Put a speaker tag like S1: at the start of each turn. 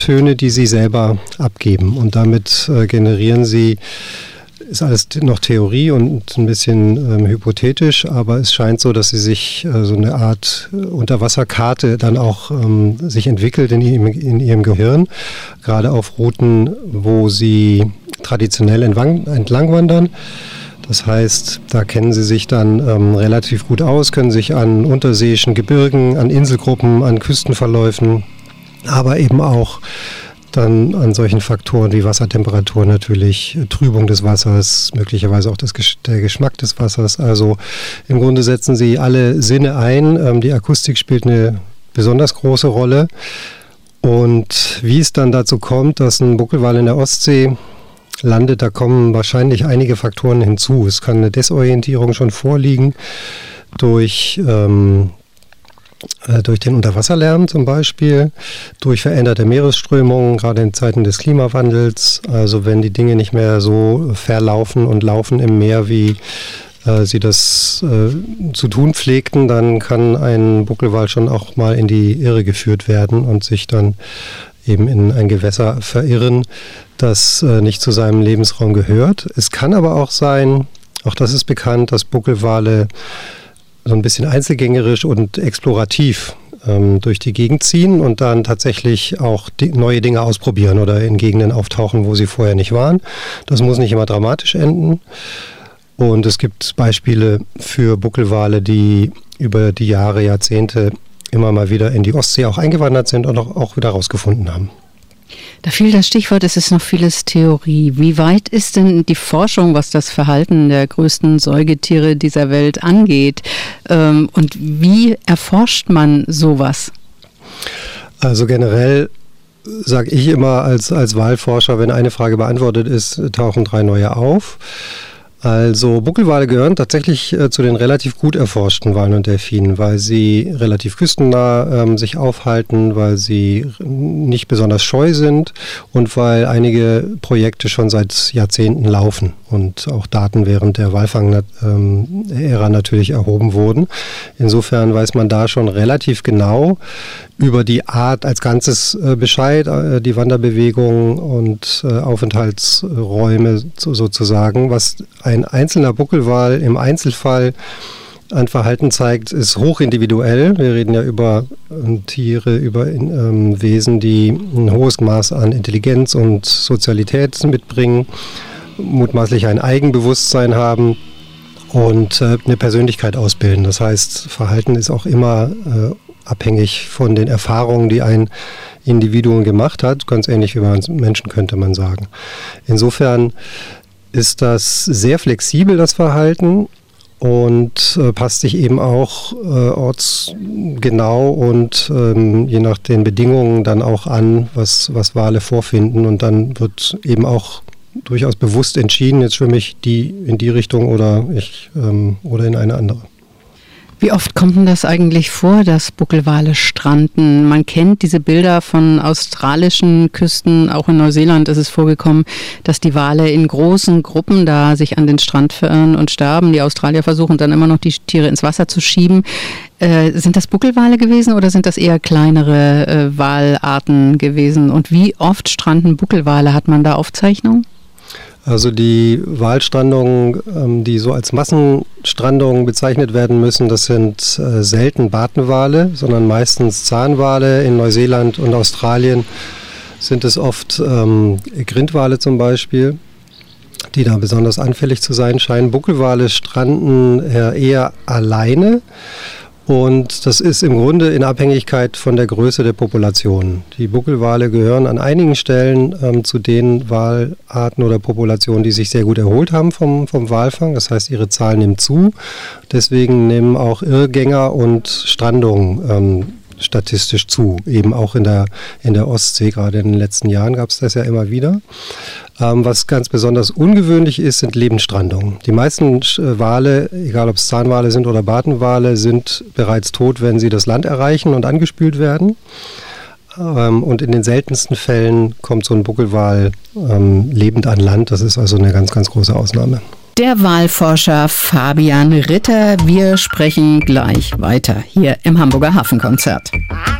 S1: Töne, die sie selber abgeben. Und damit generieren sie, ist alles noch Theorie und ein bisschen hypothetisch, aber es scheint so, dass sie sich so eine Art Unterwasserkarte dann auch sich entwickelt in ihrem Gehirn, gerade auf Routen, wo sie traditionell entlang wandern. Das heißt, da kennen sie sich dann relativ gut aus, können sich an unterseeischen Gebirgen, an Inselgruppen, an Küstenverläufen, aber eben auch dann an solchen Faktoren wie Wassertemperatur natürlich, Trübung des Wassers, möglicherweise auch der Geschmack des Wassers. Also im Grunde setzen sie alle Sinne ein. Die Akustik spielt eine besonders große Rolle. Und wie es dann dazu kommt, dass ein Buckelwal in der Ostsee landet, da kommen wahrscheinlich einige Faktoren hinzu. Es kann eine Desorientierung schon vorliegen durch den Unterwasserlärm zum Beispiel, durch veränderte Meeresströmungen, gerade in Zeiten des Klimawandels. Also wenn die Dinge nicht mehr so verlaufen und laufen im Meer, wie sie das zu tun pflegten, dann kann ein Buckelwal schon auch mal in die Irre geführt werden und sich dann eben in ein Gewässer verirren, das nicht zu seinem Lebensraum gehört. Es kann aber auch sein, auch das ist bekannt, dass Buckelwale so ein bisschen einzelgängerisch und explorativ durch die Gegend ziehen und dann tatsächlich auch neue Dinge ausprobieren oder in Gegenden auftauchen, wo sie vorher nicht waren. Das muss nicht immer dramatisch enden. Und es gibt Beispiele für Buckelwale, die über die Jahre, Jahrzehnte immer mal wieder in die Ostsee auch eingewandert sind und auch wieder rausgefunden haben.
S2: Da fiel das Stichwort, es ist noch vieles Theorie. Wie weit ist denn die Forschung, was das Verhalten der größten Säugetiere dieser Welt angeht? Und wie erforscht man sowas?
S1: Also generell sage ich immer als Walforscher, wenn eine Frage beantwortet ist, tauchen 3 neue auf. Also Buckelwale gehören tatsächlich zu den relativ gut erforschten Walen und Delfinen, weil sie relativ küstennah sich aufhalten, weil sie nicht besonders scheu sind und weil einige Projekte schon seit Jahrzehnten laufen und auch Daten während der Walfang-Ära natürlich erhoben wurden. Insofern weiß man da schon relativ genau über die Art als Ganzes Bescheid, die Wanderbewegung und Aufenthaltsräume sozusagen. Was ein einzelner Buckelwal im Einzelfall an Verhalten zeigt, ist hochindividuell. Wir reden ja über Tiere, über Wesen, die ein hohes Maß an Intelligenz und Sozialität mitbringen, mutmaßlich ein Eigenbewusstsein haben und eine Persönlichkeit ausbilden. Das heißt, Verhalten ist auch immer abhängig von den Erfahrungen, die ein Individuum gemacht hat, ganz ähnlich wie bei uns Menschen, könnte man sagen. Insofern ist das sehr flexibel, das Verhalten, und passt sich eben auch ortsgenau und je nach den Bedingungen dann auch an, was Wale vorfinden, und dann wird eben auch durchaus bewusst entschieden, jetzt schwimme ich in die Richtung oder in eine andere.
S2: Wie oft kommt denn das eigentlich vor, dass Buckelwale stranden? Man kennt diese Bilder von australischen Küsten, auch in Neuseeland ist es vorgekommen, dass die Wale in großen Gruppen da sich an den Strand verirren und sterben. Die Australier versuchen dann immer noch, die Tiere ins Wasser zu schieben. Sind das Buckelwale gewesen oder sind das eher kleinere Walarten gewesen? Und wie oft stranden Buckelwale? Hat man da Aufzeichnungen?
S1: Also die Walstrandungen, die so als Massenstrandungen bezeichnet werden müssen, das sind selten Bartenwale, sondern meistens Zahnwale. In Neuseeland und Australien sind es oft Grindwale zum Beispiel, die da besonders anfällig zu sein scheinen. Buckelwale stranden eher alleine. Und das ist im Grunde in Abhängigkeit von der Größe der Population. Die Buckelwale gehören an einigen Stellen zu den Walarten oder Populationen, die sich sehr gut erholt haben vom Walfang. Das heißt, ihre Zahl nimmt zu. Deswegen nehmen auch Irrgänger und Strandungen statistisch zu. Eben auch in der Ostsee, gerade in den letzten Jahren gab es das ja immer wieder. Was ganz besonders ungewöhnlich ist, sind Lebendstrandungen. Die meisten Wale, egal ob es Zahnwale sind oder Bartenwale, sind bereits tot, wenn sie das Land erreichen und angespült werden. Und in den seltensten Fällen kommt so ein Buckelwal lebend an Land. Das ist also eine ganz, ganz große Ausnahme.
S2: Der Walforscher Fabian Ritter. Wir sprechen gleich weiter hier im Hamburger Hafenkonzert.